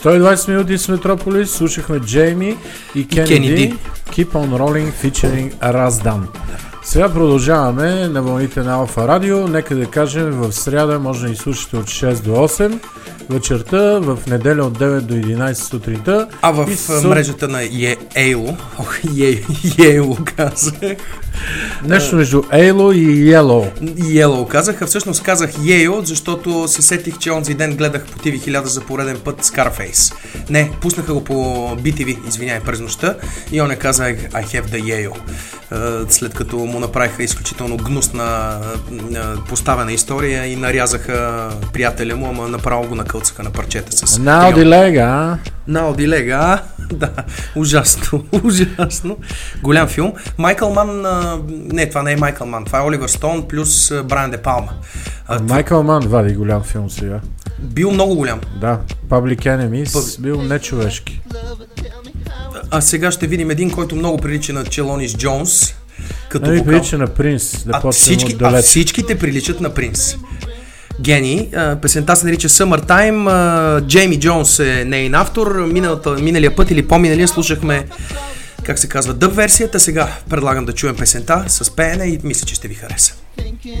120 минути с Метрополис, слушахме Джейми и Кенеди, Keep on Rolling featuring Razdan. Сега продължаваме на вълните на Алфа Радио. Нека да кажем, в сряда може да ни слушате от 6 до 8 вечерта, в неделя от 9 до 11 сутринта. А в мрежата на Ейло казах. Нещо между Ейло и Yellow. Yellow казах, а всъщност казах Ейло, защото се сетих, че онзи ден гледах по TV 1000 за пореден път Scarface. Не, пуснаха го по BTV, извиняй, през нощта, и он каза I have the Yellow. След като му направиха изключително гнусна поставена история и нарязаха приятеля му, ама направо го накълцаха на парчета с... Наудилега, да, ужасно. Голям филм. Майкъл Ман, не, това не е Майкъл Ман, това е Оливър Стоун плюс Брайан Де Палма. Майкъл Ман вади голям филм сега. Бил много голям. Да, Public Enemies бил нечовешки. А сега ще видим един, който много прилича на Челонис Джонс. Като вокал. Прилича на Принс. Всичките приличат на Принс. Гений. Песента се нарича Summertime. Джейми Джонс е нейн автор. Миналия път или по-миналия слушахме, как се казва, дъб версията. Сега предлагам да чуем песента с пеене и мисля, че ще ви хареса.